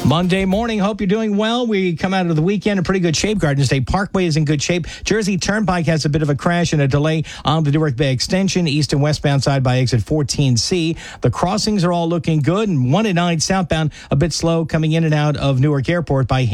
Monday morning. Hope you're doing well. We come out of the weekend in pretty good shape. Garden State Parkway is in good shape. Jersey Turnpike has a bit of a crash and a delay on the Newark Bay Extension, east and westbound side by exit 14C. The crossings are all looking good, and 1 and 9 southbound a bit slow coming in and out of Newark Airport by